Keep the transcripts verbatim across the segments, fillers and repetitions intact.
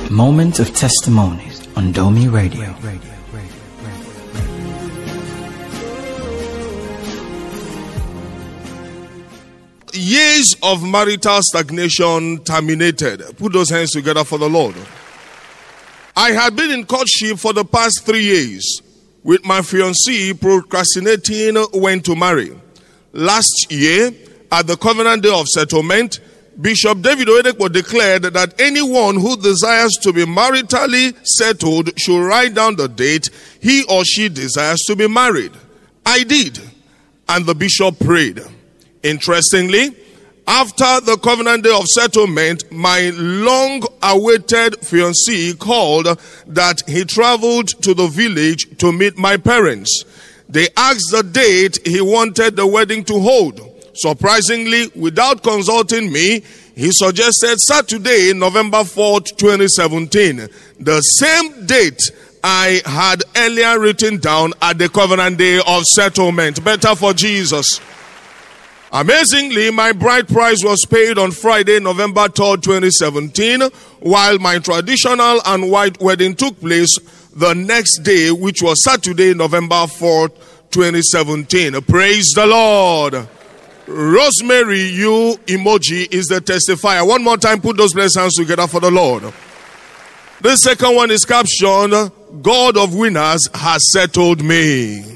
Moment of Testimonies on Domi Radio. Years of marital stagnation terminated. Put those hands together for the Lord. I had been in courtship for the past three years. With my fiancée procrastinating when to marry. Last year, at the Covenant Day of Settlement, Bishop David Oyedepo declared that anyone who desires to be maritally settled should write down the date he or she desires to be married. I did, and the bishop prayed. Interestingly, after the Covenant Day of Settlement, my long-awaited fiancé called that he traveled to the village to meet my parents. They asked the date he wanted the wedding to hold. Surprisingly, without consulting me, he suggested Saturday, November fourth, twenty seventeen, the same date I had earlier written down at the Covenant Day of Settlement. Better for Jesus. Amazingly, my bride price was paid on Friday, November third, twenty seventeen, while my traditional and white wedding took place the next day, which was Saturday, November fourth, twenty seventeen. Praise the Lord. Rosemary, you emoji is the testifier. One more time, put those blessed hands together for the Lord. The second one is captioned, God of winners has settled me.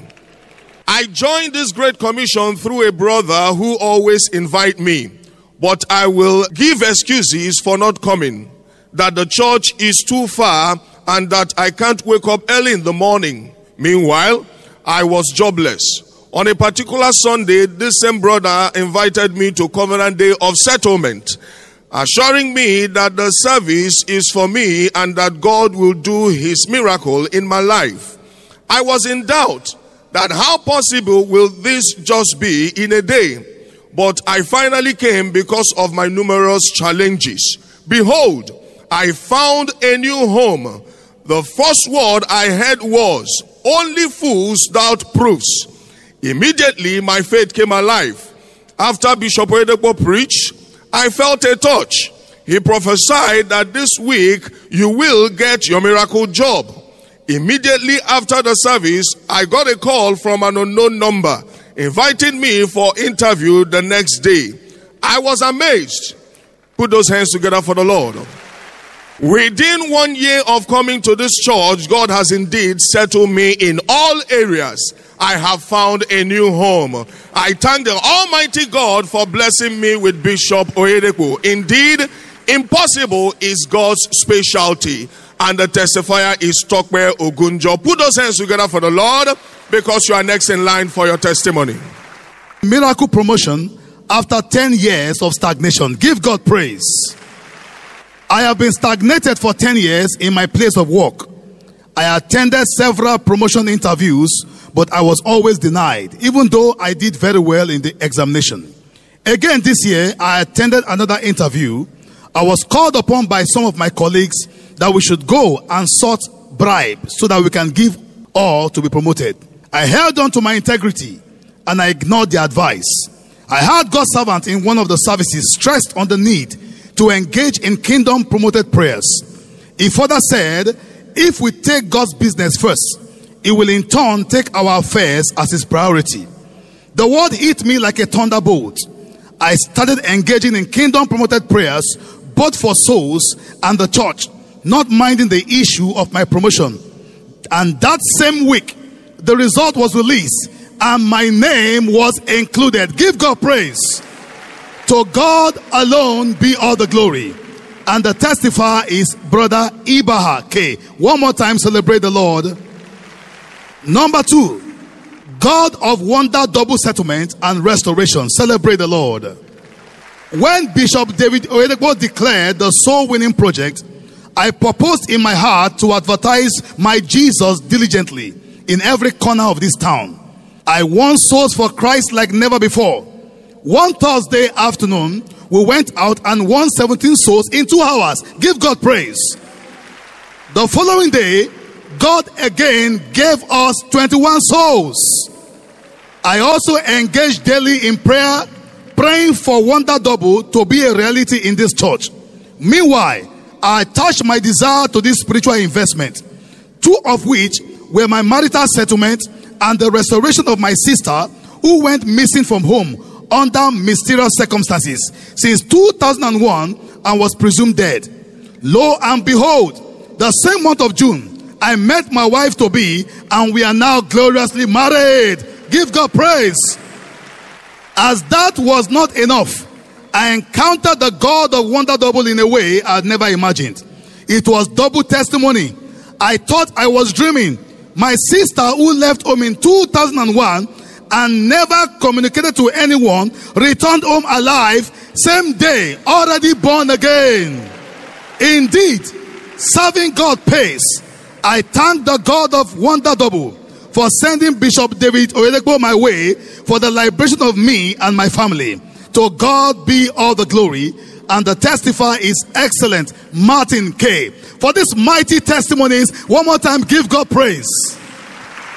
I joined this great commission through a brother who always invite me, but I will give excuses for not coming, that the church is too far and that I can't wake up early in the morning. Meanwhile, I was jobless. On a particular Sunday, this same brother invited me to Covenant Day of Settlement, assuring me that the service is for me and that God will do his miracle in my life. I was in doubt that how possible will this just be in a day? But I finally came because of my numerous challenges. Behold, I found a new home. The first word I heard was, only fools doubt proofs. Immediately my faith came alive. After Bishop Oyedepo preached, I felt a touch. He prophesied that this week you will get your miracle job. Immediately after the service, I got a call from an unknown number inviting me for interview the next day. I was amazed. Put those hands together for the Lord. Within one year of coming to this church, God has indeed settled me in all areas. I have found a new home. I thank the Almighty God for blessing me with Bishop Oyedepo. Indeed, impossible is God's specialty. And the testifier is Tokwe Ogunjo. Put those hands together for the Lord, because you are next in line for your testimony. Miracle promotion after ten years of stagnation. Give God praise. I have been stagnated for ten years in my place of work. I attended several promotion interviews, but I was always denied, even though I did very well in the examination. Again this year, I attended another interview. I was called upon by some of my colleagues that we should go and sort bribe so that we can give all to be promoted. I held on to my integrity and I ignored the advice. I heard God's servant in one of the services stressed on the need to engage in kingdom promoted prayers. He further said, if we take God's business first, He will in turn take our affairs as His priority. The word hit me like a thunderbolt. I started engaging in kingdom promoted prayers, both for souls and the church, not minding the issue of my promotion. And that same week, the result was released and my name was included. Give God praise. To God alone be all the glory. And the testifier is Brother Ibaha K. One more time, celebrate the Lord. Number two, God of wonder, double settlement and restoration. Celebrate the Lord. When Bishop David Oyedepo declared the soul winning project, I proposed in my heart to advertise my Jesus diligently in every corner of this town. I won souls for Christ like never before. One Thursday afternoon, we went out and won seventeen souls in two hours. Give God praise. The following day, God again gave us twenty-one souls. I also engaged daily in prayer, praying for Wonder Double to be a reality in this church. Meanwhile, I attached my desire to this spiritual investment, two of which were my marital settlement and the restoration of my sister who went missing from home under mysterious circumstances since two thousand one and was presumed dead. Lo and behold, the same month of June, I met my wife to be, and we are now gloriously married. Give God praise. As that was not enough, I encountered the God of Wonder Double in a way I had never imagined. It was double testimony. I thought I was dreaming. My sister, who left home in two thousand one and never communicated to anyone, returned home alive same day, already born again. Indeed, serving God pays. I thank the God of Wonder Double for sending Bishop David Oyedepo my way for the liberation of me and my family. To God be all the glory. And the testifier is excellent, Martin K. For these mighty testimonies, one more time, give God praise.